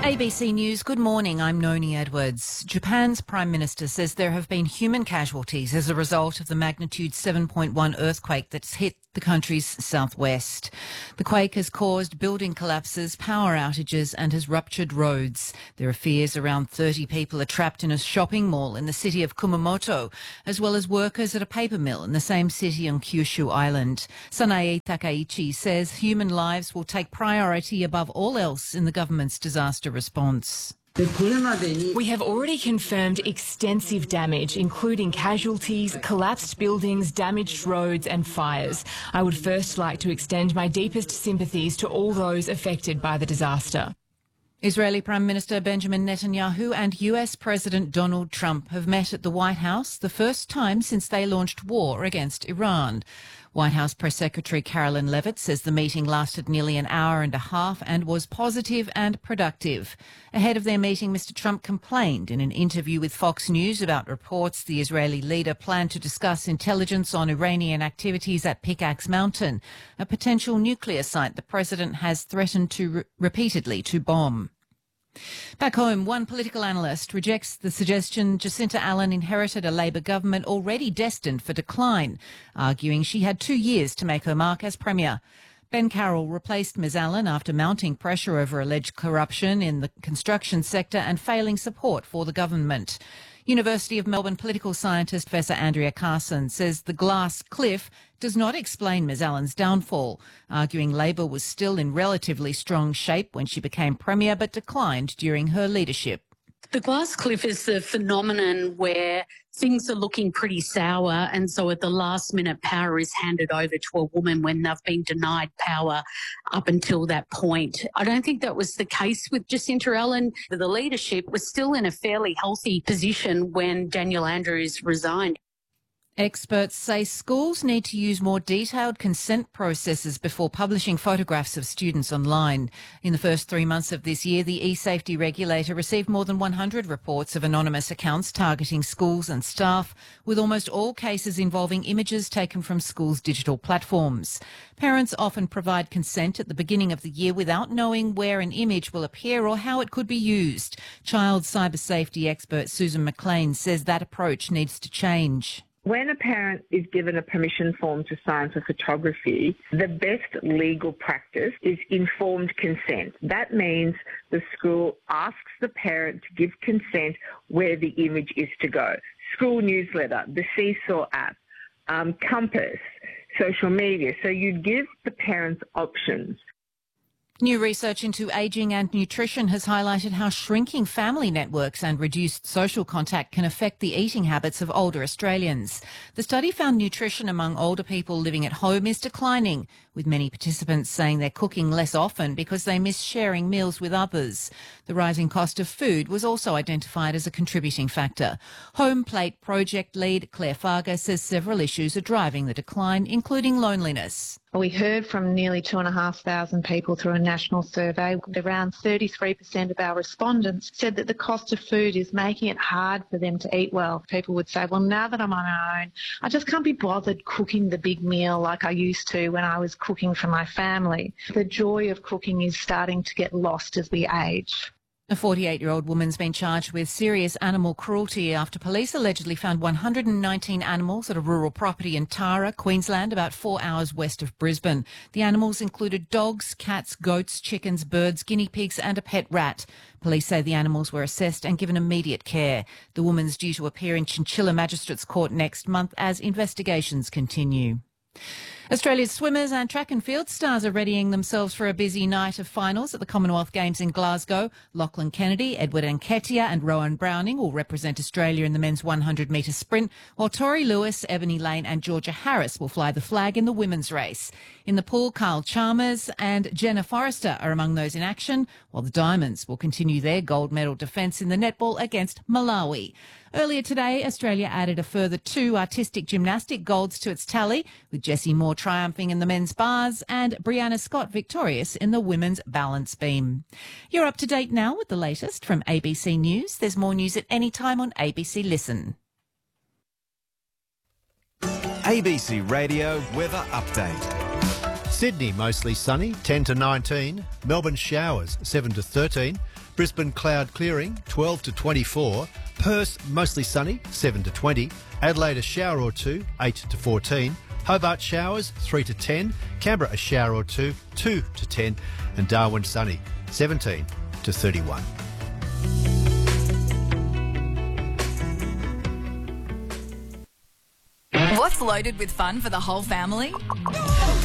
ABC News, good morning. I'm Noni Edwards. Japan's Prime Minister says there have been human casualties as a result of the magnitude 7.1 earthquake that's hit the country's southwest. The quake has caused building collapses, power outages and has ruptured roads. There are fears around 30 people are trapped in a shopping mall in the city of Kumamoto, as well as workers at a paper mill in the same city on Kyushu Island. Sanae Takaichi says human lives will take priority above all else in the government's disaster response. We have already confirmed extensive damage, including casualties, collapsed buildings, damaged roads and fires. I would first like to extend my deepest sympathies to all those affected by the disaster. Israeli Prime Minister Benjamin Netanyahu and US President Donald Trump have met at the White House, the first time since they launched war against Iran. White House Press Secretary Carolyn Levitt says the meeting lasted nearly an hour and a half and was positive and productive. Ahead of their meeting, Mr. Trump complained in an interview with Fox News about reports the Israeli leader planned to discuss intelligence on Iranian activities at Pickaxe Mountain, a potential nuclear site the president has threatened to repeatedly to bomb. Back home, one political analyst rejects the suggestion Jacinta Allen inherited a Labor government already destined for decline, arguing she had 2 years to make her mark as Premier. Ben Carroll replaced Ms Allen after mounting pressure over alleged corruption in the construction sector and failing support for the government. University of Melbourne political scientist Professor Andrea Carson says the glass cliff does not explain Ms Allen's downfall, arguing Labor was still in relatively strong shape when she became Premier but declined during her leadership. The glass cliff is the phenomenon where things are looking pretty sour, and so at the last minute power is handed over to a woman when they've been denied power up until that point. I don't think that was the case with Jacinta Allen. The leadership was still in a fairly healthy position when Daniel Andrews resigned. Experts say schools need to use more detailed consent processes before publishing photographs of students online. In the first 3 months of this year, the e-safety regulator received more than 100 reports of anonymous accounts targeting schools and staff, with almost all cases involving images taken from schools' digital platforms. Parents often provide consent at the beginning of the year without knowing where an image will appear or how it could be used. Child cyber safety expert Susan McLean says that approach needs to change. When a parent is given a permission form to sign for photography, the best legal practice is informed consent. That means the school asks the parent to give consent where the image is to go. School newsletter, the Seesaw app, Compass, social media. So you give the parents options. New research into ageing and nutrition has highlighted how shrinking family networks and reduced social contact can affect the eating habits of older Australians. The study found nutrition among older people living at home is declining, with many participants saying they're cooking less often because they miss sharing meals with others. The rising cost of food was also identified as a contributing factor. Home Plate project lead Claire Fargo says several issues are driving the decline, including loneliness. We heard from nearly 2,500 people through a national survey. Around 33% of our respondents said that the cost of food is making it hard for them to eat well. People would say, well, now that I'm on my own, I just can't be bothered cooking the big meal like I used to when I was cooking for my family. The joy of cooking is starting to get lost as we age. A 48-year-old woman's been charged with serious animal cruelty after police allegedly found 119 animals at a rural property in Tara, Queensland, about 4 hours west of Brisbane. The animals included dogs, cats, goats, chickens, birds, guinea pigs and a pet rat. Police say the animals were assessed and given immediate care. The woman's due to appear in Chinchilla Magistrates Court next month as investigations continue. Australia's swimmers and track and field stars are readying themselves for a busy night of finals at the Commonwealth Games in Glasgow. Lachlan Kennedy, Edward Nketiah and Rowan Browning will represent Australia in the men's 100-metre sprint, while Tori Lewis, Ebony Lane and Georgia Harris will fly the flag in the women's race. In the pool, Kyle Chalmers and Jenna Forrester are among those in action, while the Diamonds will continue their gold medal defence in the netball against Malawi. Earlier today, Australia added a further 2 artistic gymnastic golds to its tally, with Jessie Moore triumphing in the men's bars and Brianna Scott victorious in the women's balance beam. You're up to date now with the latest from ABC News. There's more news at any time on ABC Listen. ABC Radio Weather Update. Sydney, mostly sunny, 10 to 19. Melbourne, showers, 7 to 13. Brisbane, cloud clearing, 12 to 24. Perth, mostly sunny, 7 to 20. Adelaide, a shower or two, 8 to 14. Hobart, showers, 3 to 10. Canberra, a shower or two, 2 to 10. And Darwin, sunny, 17 to 31. What's loaded with fun for the whole family?